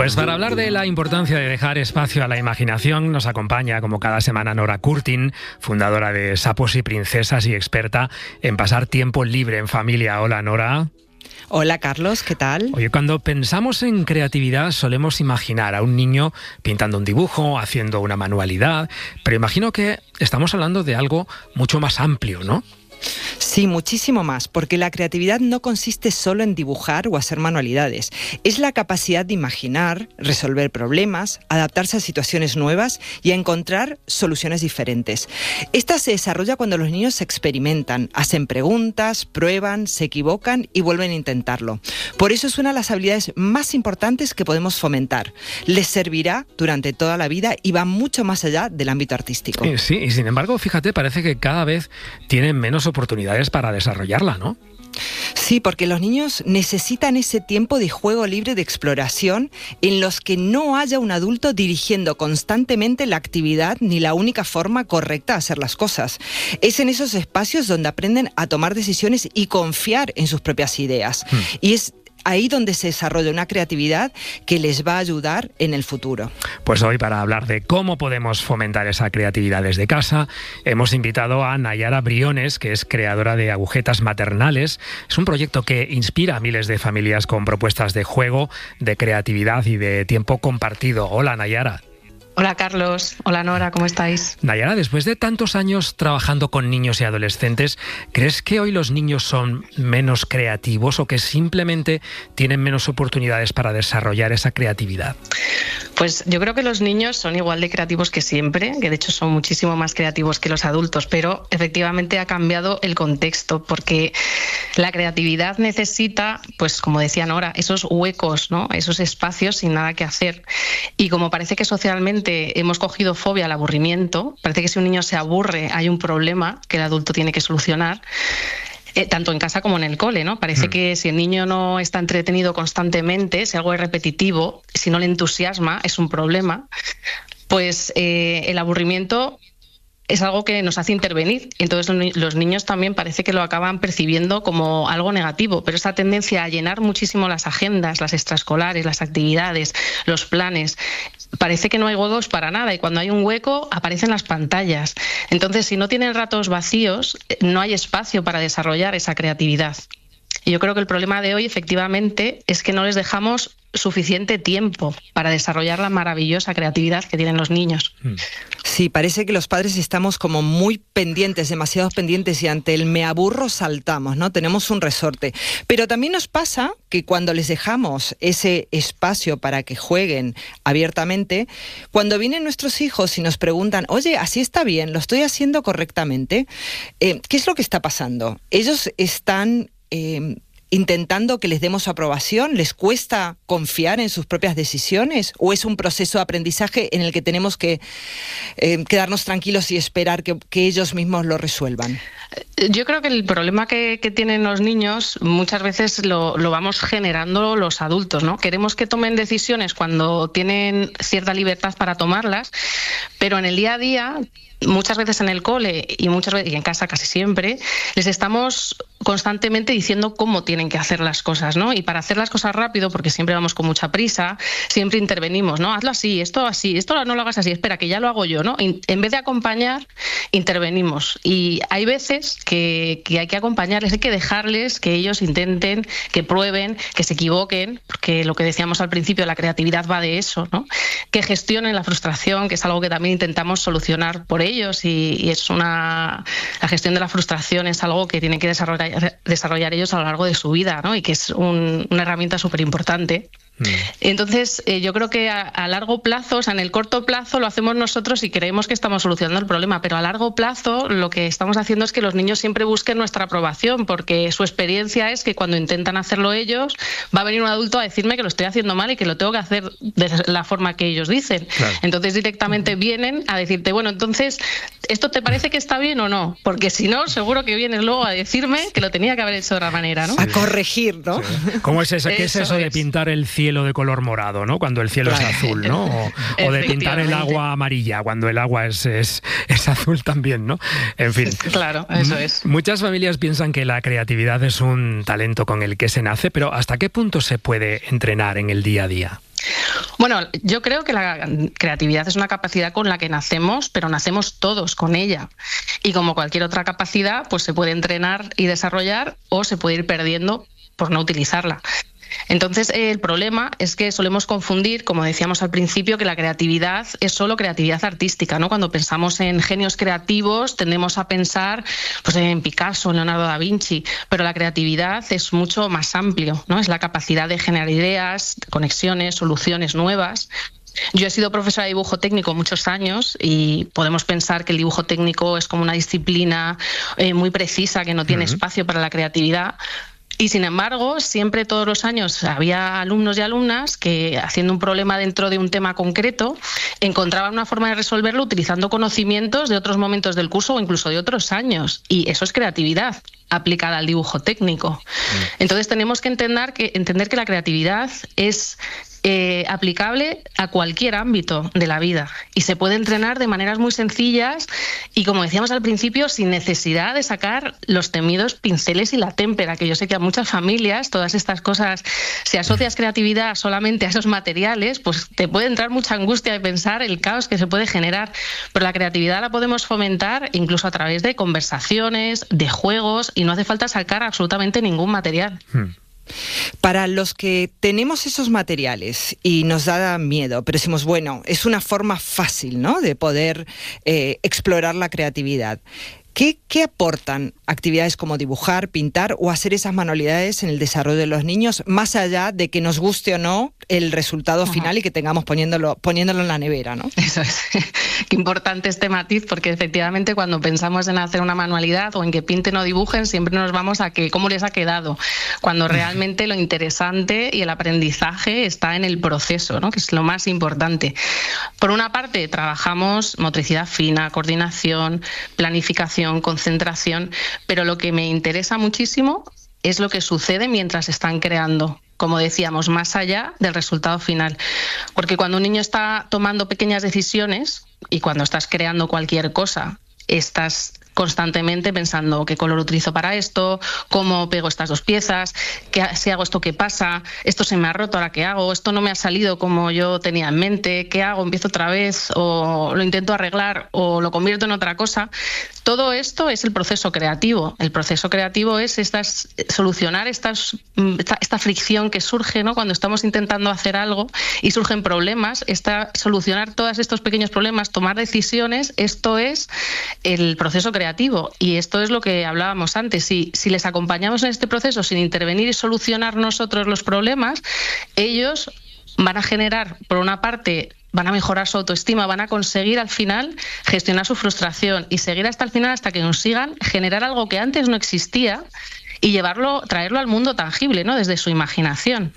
Pues para hablar de la importancia de dejar espacio a la imaginación, nos acompaña como cada semana Nora Curtin, fundadora de Sapos y Princesas y experta en pasar tiempo libre en familia. Hola, Nora. Hola, Carlos, ¿qué tal? Oye, cuando pensamos en creatividad solemos imaginar a un niño pintando un dibujo, haciendo una manualidad, pero imagino que estamos hablando de algo mucho más amplio, ¿no? Sí, muchísimo más, porque la creatividad no consiste solo en dibujar o hacer manualidades. Es la capacidad de imaginar, resolver problemas, adaptarse a situaciones nuevas y a encontrar soluciones diferentes. Esta se desarrolla cuando los niños experimentan, hacen preguntas, prueban, se equivocan y vuelven a intentarlo. Por eso es una de las habilidades más importantes que podemos fomentar. Les servirá durante toda la vida y va mucho más allá del ámbito artístico. Sí, y sin embargo, fíjate, parece que cada vez tienen menos oportunidades para desarrollarla, ¿no? Sí, porque los niños necesitan ese tiempo de juego libre de exploración en los que no haya un adulto dirigiendo constantemente la actividad ni la única forma correcta de hacer las cosas. Es en esos espacios donde aprenden a tomar decisiones y confiar en sus propias ideas. Y es ahí donde se desarrolla una creatividad que les va a ayudar en el futuro. Pues hoy, para hablar de cómo podemos fomentar esa creatividad desde casa, hemos invitado a Nayara Briones, que es creadora de Agujetas Maternales. Es un proyecto que inspira a miles de familias con propuestas de juego, de creatividad y de tiempo compartido. Hola, Nayara. Hola, Carlos. Hola, Nora, ¿cómo estáis? Nayara, después de tantos años trabajando con niños y adolescentes, ¿crees que hoy los niños son menos creativos o que simplemente tienen menos oportunidades para desarrollar esa creatividad? Pues yo creo que los niños son igual de creativos que siempre, que de hecho son muchísimo más creativos que los adultos, pero efectivamente ha cambiado el contexto, porque la creatividad necesita, pues como decía Nora, esos huecos, ¿no? Esos espacios sin nada que hacer. Y como parece que socialmente hemos cogido fobia al aburrimiento, parece que si un niño se aburre hay un problema que el adulto tiene que solucionar, tanto en casa como en el cole, ¿no? Parece que si el niño no está entretenido constantemente, si algo es repetitivo, si no le entusiasma, es un problema. Pues el aburrimiento es algo que nos hace intervenir. Entonces los niños también parece que lo acaban percibiendo como algo negativo, pero esa tendencia a llenar muchísimo las agendas, las extraescolares, las actividades, los planes, parece que no hay huecos para nada y cuando hay un hueco aparecen las pantallas. Entonces, si no tienen ratos vacíos, no hay espacio para desarrollar esa creatividad. Y yo creo que el problema de hoy, efectivamente, es que no les dejamos suficiente tiempo para desarrollar la maravillosa creatividad que tienen los niños. Sí, parece que los padres estamos como muy pendientes, demasiado pendientes, y ante el me aburro saltamos, ¿no? Tenemos un resorte. Pero también nos pasa que cuando les dejamos ese espacio para que jueguen abiertamente, cuando vienen nuestros hijos y nos preguntan, oye, así está bien, lo estoy haciendo correctamente, ¿qué es lo que está pasando? Ellos están intentando que les demos su aprobación, ¿les cuesta confiar en sus propias decisiones? ¿O es un proceso de aprendizaje en el que tenemos que quedarnos tranquilos y esperar que ellos mismos lo resuelvan? Yo creo que el problema que tienen los niños muchas veces lo vamos generando los adultos, ¿no? Queremos que tomen decisiones cuando tienen cierta libertad para tomarlas, pero en el día a día, muchas veces en el cole y muchas veces y en casa casi siempre, les estamos constantemente diciendo cómo tienen que hacer las cosas, ¿no? Y para hacer las cosas rápido, porque siempre vamos con mucha prisa, siempre intervenimos, ¿no? Hazlo así, esto no lo hagas así, espera, que ya lo hago yo, ¿no? En vez de acompañar, intervenimos. Y hay veces que hay que acompañarles, hay que dejarles que ellos intenten, que prueben, que se equivoquen, porque lo que decíamos al principio, la creatividad va de eso, ¿no? Que gestionen la frustración, que es algo que también intentamos solucionar por ellos y la gestión de la frustración es algo que tienen que desarrollar ellos a lo largo de su vida, ¿no? Y que es una herramienta súper importante. Entonces, yo creo que a largo plazo, o sea, en el corto plazo lo hacemos nosotros y creemos que estamos solucionando el problema, pero a largo plazo lo que estamos haciendo es que los niños siempre busquen nuestra aprobación, porque su experiencia es que cuando intentan hacerlo ellos, va a venir un adulto a decirme que lo estoy haciendo mal y que lo tengo que hacer de la forma que ellos dicen. Claro. Entonces, directamente vienen a decirte, bueno, entonces, ¿esto te parece que está bien o no? Porque si no, seguro que vienes luego a decirme que lo tenía que haber hecho de otra manera, ¿no? A corregir, ¿no? Sí. ¿Cómo es eso? ¿Qué es eso de pintar el cielo de color morado, ¿no? Cuando el cielo es azul, ¿no? O de pintar el agua amarilla cuando el agua es azul también, ¿no? En fin. Claro, eso es. Muchas familias piensan que la creatividad es un talento con el que se nace, pero ¿hasta qué punto se puede entrenar en el día a día? Bueno, yo creo que la creatividad es una capacidad con la que nacemos, pero nacemos todos con ella. Y como cualquier otra capacidad, pues se puede entrenar y desarrollar o se puede ir perdiendo por no utilizarla. Entonces, el problema es que solemos confundir, como decíamos al principio, que la creatividad es solo creatividad artística, ¿no? Cuando pensamos en genios creativos tendemos a pensar pues, en Picasso, en Leonardo da Vinci, pero la creatividad es mucho más amplio, ¿no? Es la capacidad de generar ideas, conexiones, soluciones nuevas. Yo he sido profesora de dibujo técnico muchos años y podemos pensar que el dibujo técnico es como una disciplina muy precisa que no tiene espacio para la creatividad. Y sin embargo, siempre todos los años había alumnos y alumnas que, haciendo un problema dentro de un tema concreto, encontraban una forma de resolverlo utilizando conocimientos de otros momentos del curso o incluso de otros años. Y eso es creatividad aplicada al dibujo técnico. Entonces tenemos que entender que la creatividad es aplicable a cualquier ámbito de la vida y se puede entrenar de maneras muy sencillas y, como decíamos al principio, sin necesidad de sacar los temidos pinceles y la témpera, que yo sé que a muchas familias todas estas cosas, si asocias creatividad solamente a esos materiales, pues te puede entrar mucha angustia de pensar el caos que se puede generar, pero la creatividad la podemos fomentar incluso a través de conversaciones, de juegos, y no hace falta sacar absolutamente ningún material. Para los que tenemos esos materiales y nos da miedo, pero decimos, bueno, es una forma fácil, ¿no?, de poder explorar la creatividad. ¿Qué aportan actividades como dibujar, pintar o hacer esas manualidades en el desarrollo de los niños, más allá de que nos guste o no el resultado final y que tengamos poniéndolo en la nevera, ¿no? Eso es. Qué importante este matiz, porque efectivamente cuando pensamos en hacer una manualidad o en que pinten o dibujen, siempre nos vamos a que cómo les ha quedado, cuando realmente lo interesante y el aprendizaje está en el proceso, ¿no?, que es lo más importante. Por una parte, trabajamos motricidad fina, coordinación, planificación, concentración, pero lo que me interesa muchísimo es lo que sucede mientras están creando, como decíamos, más allá del resultado final. Porque cuando un niño está tomando pequeñas decisiones y cuando estás creando cualquier cosa, estás constantemente pensando qué color utilizo para esto, cómo pego estas dos piezas, si hago esto, qué pasa, esto se me ha roto, ahora qué hago, esto no me ha salido como yo tenía en mente, qué hago, empiezo otra vez o lo intento arreglar o lo convierto en otra cosa. Todo esto es el proceso creativo. El proceso creativo es solucionar esta fricción que surge, ¿no?, cuando estamos intentando hacer algo y surgen problemas, solucionar todos estos pequeños problemas, tomar decisiones. Esto es el proceso creativo y esto es lo que hablábamos antes. Si les acompañamos en este proceso sin intervenir y solucionar nosotros los problemas, ellos van a generar, por una parte, van a mejorar su autoestima, van a conseguir al final gestionar su frustración y seguir hasta el final, hasta que consigan generar algo que antes no existía y traerlo al mundo tangible, ¿no?, desde su imaginación.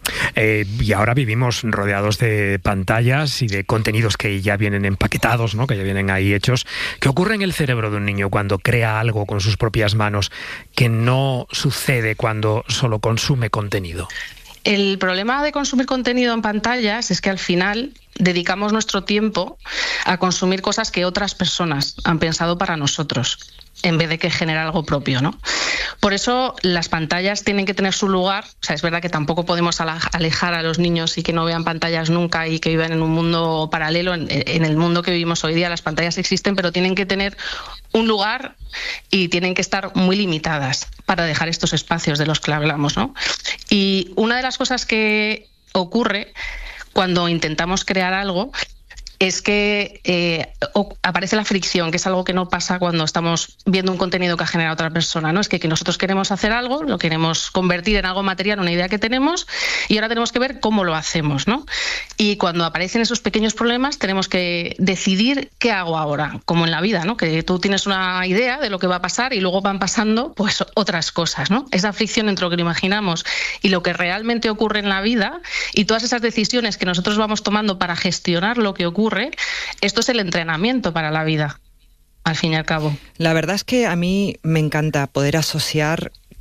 Y ahora vivimos rodeados de pantallas y de contenidos que ya vienen empaquetados, ¿no?, que ya vienen ahí hechos. ¿Qué ocurre en el cerebro de un niño cuando crea algo con sus propias manos que no sucede cuando solo consume contenido? El problema de consumir contenido en pantallas es que al final dedicamos nuestro tiempo a consumir cosas que otras personas han pensado para nosotros, en vez de que generar algo propio, ¿no? Por eso las pantallas tienen que tener su lugar. O sea, es verdad que tampoco podemos alejar a los niños y que no vean pantallas nunca y que vivan en un mundo paralelo. En el mundo que vivimos hoy día las pantallas existen, pero tienen que tener un lugar y tienen que estar muy limitadas para dejar estos espacios de los que hablamos, ¿no? Y una de las cosas que ocurre cuando intentamos crear algo es que aparece la fricción, que es algo que no pasa cuando estamos viendo un contenido que ha generado otra persona, ¿no? Es que nosotros queremos hacer algo, lo queremos convertir en algo material, una idea que tenemos, y ahora tenemos que ver cómo lo hacemos, ¿no? Y cuando aparecen esos pequeños problemas tenemos que decidir qué hago ahora, como en la vida, ¿no?, que tú tienes una idea de lo que va a pasar y luego van pasando pues otras cosas, ¿no? Esa fricción entre lo que imaginamos y lo que realmente ocurre en la vida y todas esas decisiones que nosotros vamos tomando para gestionar lo que ocurre, esto es el entrenamiento para la vida, al fin y al cabo. La verdad es que a mí me encanta poder asociar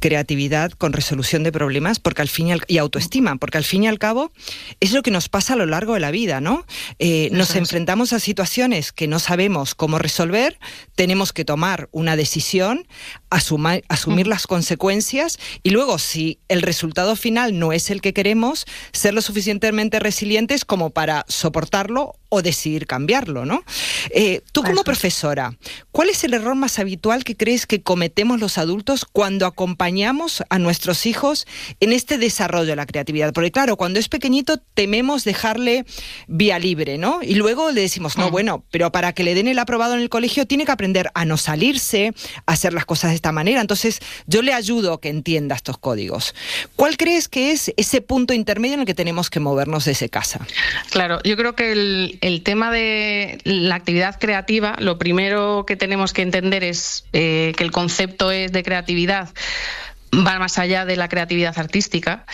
creatividad con resolución de problemas y autoestima, porque al fin y al cabo es lo que nos pasa a lo largo de la vida, ¿no? Nos enfrentamos a situaciones que no sabemos cómo resolver, tenemos que tomar una decisión, asumir las consecuencias y luego, si el resultado final no es el que queremos, ser lo suficientemente resilientes como para soportarlo o decidir cambiarlo, ¿no? Tú como profesora, ¿cuál es el error más habitual que crees que cometemos los adultos cuando acompañamos a nuestros hijos en este desarrollo de la creatividad? Porque claro, cuando es pequeñito tememos dejarle vía libre, ¿no? Y luego le decimos, no, bueno, pero para que le den el aprobado en el colegio tiene que aprender a no salirse, a hacer las cosas de esta manera. Entonces, yo le ayudo a que entienda estos códigos. ¿Cuál crees que es ese punto intermedio en el que tenemos que movernos desde casa? Claro, yo creo que el tema de la actividad creativa, lo primero que tenemos que entender es que el concepto de creatividad va más allá de la creatividad artística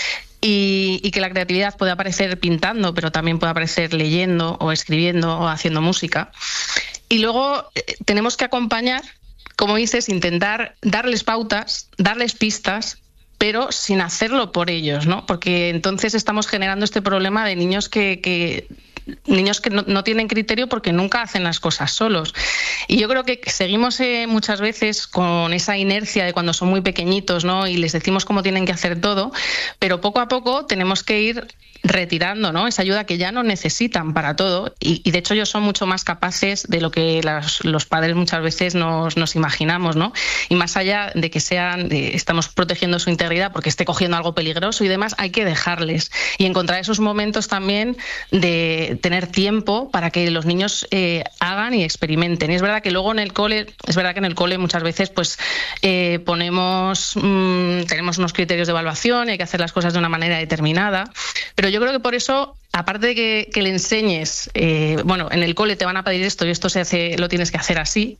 y que la creatividad puede aparecer pintando, pero también puede aparecer leyendo o escribiendo o haciendo música. Y luego tenemos que acompañar, como dices, intentar darles pautas, darles pistas, pero sin hacerlo por ellos, ¿no? Porque entonces estamos generando este problema de niños que no tienen criterio porque nunca hacen las cosas solos. Y yo creo que seguimos muchas veces con esa inercia de cuando son muy pequeñitos, ¿no? Y les decimos cómo tienen que hacer todo, pero poco a poco tenemos que ir retirando, ¿no? Esa ayuda que ya no necesitan para todo y de hecho ellos son mucho más capaces de lo que los padres muchas veces nos imaginamos, ¿no? Y más allá de que estamos protegiendo su integridad porque esté cogiendo algo peligroso y demás, hay que dejarles y encontrar esos momentos también de tener tiempo para que los niños hagan y experimenten. Y es verdad que luego en el cole muchas veces pues tenemos unos criterios de evaluación y hay que hacer las cosas de una manera determinada, pero yo creo que por eso, aparte de que le enseñes, en el cole te van a pedir esto y esto lo tienes que hacer así,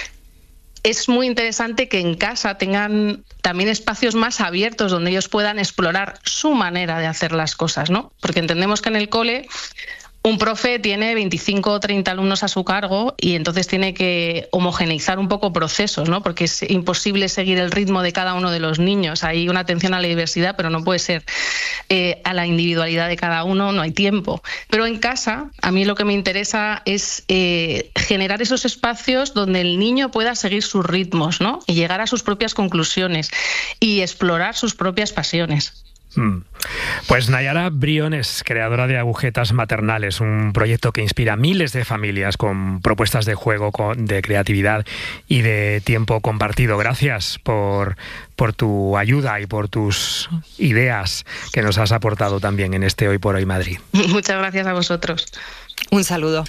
es muy interesante que en casa tengan también espacios más abiertos donde ellos puedan explorar su manera de hacer las cosas, ¿no? Porque entendemos que en el cole un profe tiene 25 o 30 alumnos a su cargo y entonces tiene que homogeneizar un poco procesos, ¿no? Porque es imposible seguir el ritmo de cada uno de los niños. Hay una atención a la diversidad, pero no puede ser a la individualidad de cada uno, no hay tiempo. Pero en casa, a mí lo que me interesa es generar esos espacios donde el niño pueda seguir sus ritmos, ¿no? Y llegar a sus propias conclusiones y explorar sus propias pasiones. Pues Nayara Briones, creadora de Agujetas Maternales, un proyecto que inspira a miles de familias con propuestas de juego, de creatividad y de tiempo compartido. Gracias por tu ayuda y por tus ideas que nos has aportado también en este Hoy por Hoy Madrid. Muchas gracias a vosotros. Un saludo.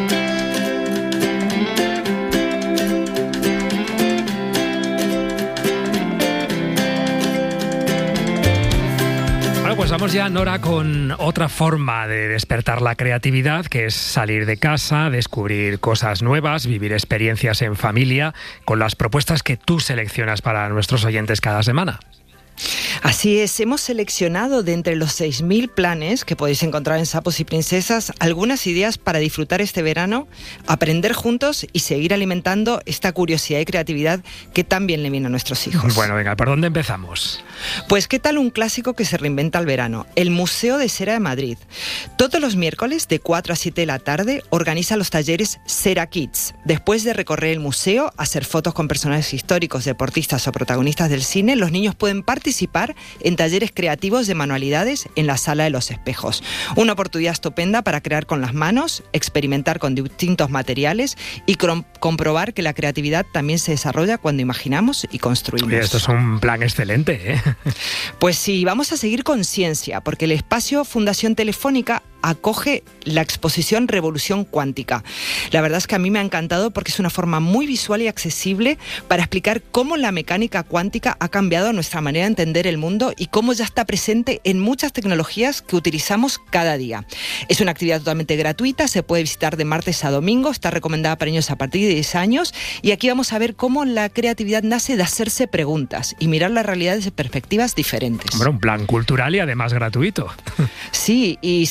Pues vamos ya, Nora, con otra forma de despertar la creatividad, que es salir de casa, descubrir cosas nuevas, vivir experiencias en familia, con las propuestas que tú seleccionas para nuestros oyentes cada semana. Así es, hemos seleccionado de entre los 6.000 planes que podéis encontrar en Sapos y Princesas algunas ideas para disfrutar este verano, aprender juntos y seguir alimentando esta curiosidad y creatividad que tan bien le viene a nuestros hijos. Bueno, venga, ¿por dónde empezamos? Pues ¿qué tal un clásico que se reinventa al verano? El Museo de Cera de Madrid. Todos los miércoles de 4 a 7 de la tarde organiza los talleres Cera Kids. Después de recorrer el museo, hacer fotos con personajes históricos, deportistas o protagonistas del cine, los niños pueden participar en talleres creativos de manualidades en la Sala de los Espejos. Una oportunidad estupenda para crear con las manos, experimentar con distintos materiales y comprobar que la creatividad también se desarrolla cuando imaginamos y construimos. Oye, esto es un plan excelente, ¿eh? Pues sí, vamos a seguir con ciencia, porque el espacio Fundación Telefónica acoge la exposición Revolución Cuántica. La verdad es que a mí me ha encantado porque es una forma muy visual y accesible para explicar cómo la mecánica cuántica ha cambiado nuestra manera de entender el mundo y cómo ya está presente en muchas tecnologías que utilizamos cada día. Es una actividad totalmente gratuita, se puede visitar de martes a domingo, está recomendada para niños a partir de 10 años y aquí vamos a ver cómo la creatividad nace de hacerse preguntas y mirar la realidad desde perspectivas diferentes. Bueno, un plan cultural y además gratuito. Sí, y sin salir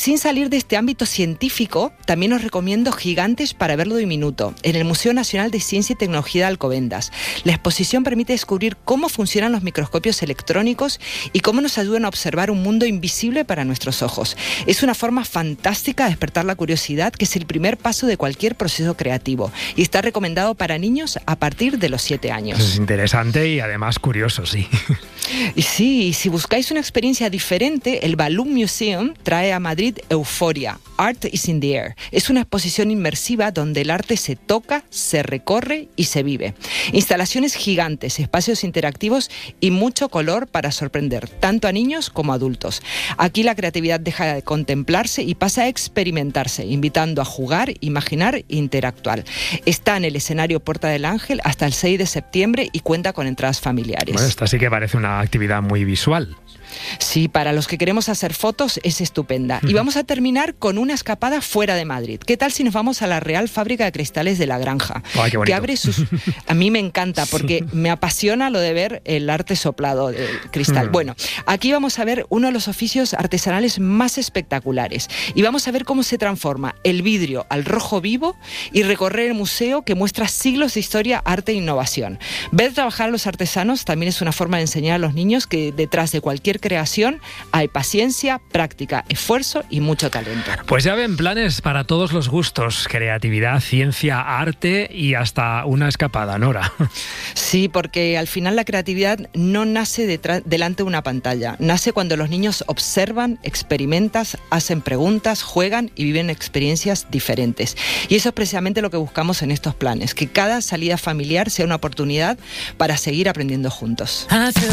salir de este ámbito científico, también os recomiendo Gigantes para verlo diminuto, en el Museo Nacional de Ciencia y Tecnología de Alcobendas. La exposición permite descubrir cómo funcionan los microscopios electrónicos y cómo nos ayudan a observar un mundo invisible para nuestros ojos. Es una forma fantástica de despertar la curiosidad, que es el primer paso de cualquier proceso creativo, y está recomendado para niños a partir de los 7 años. Es interesante y además curioso, sí. Y sí, y si buscáis una experiencia diferente, el Balloon Museum trae a Madrid Euforia, Art is in the Air. Es una exposición inmersiva donde el arte se toca, se recorre y se vive. Instalaciones gigantes, espacios interactivos y mucho color para sorprender tanto a niños como a adultos. Aquí la creatividad deja de contemplarse y pasa a experimentarse, invitando a jugar, imaginar e interactuar. Está en el escenario Puerta del Ángel hasta el 6 de septiembre y cuenta con entradas familiares. Bueno, esta sí que parece una actividad muy visual. Sí, para los que queremos hacer fotos es estupenda. Y vamos a terminar con una escapada fuera de Madrid. ¿Qué tal si nos vamos a la Real Fábrica de Cristales de La Granja? ¡Ay, qué bonito! Que abre sus... A mí me encanta porque me apasiona lo de ver el arte soplado del cristal. Bueno, aquí vamos a ver uno de los oficios artesanales más espectaculares y vamos a ver cómo se transforma el vidrio al rojo vivo y recorrer el museo que muestra siglos de historia, arte e innovación. Ver trabajar a los artesanos también es una forma de enseñar a los niños que detrás de cualquier creación hay paciencia, práctica, esfuerzo y mucho talento. Pues ya ven, planes para todos los gustos: creatividad, ciencia, arte y hasta una escapada, Nora. Sí, porque al final la creatividad no nace delante de una pantalla, nace cuando los niños observan, experimentan, hacen preguntas, juegan y viven experiencias diferentes. Y eso es precisamente lo que buscamos en estos planes, que cada salida familiar sea una oportunidad para seguir aprendiendo juntos.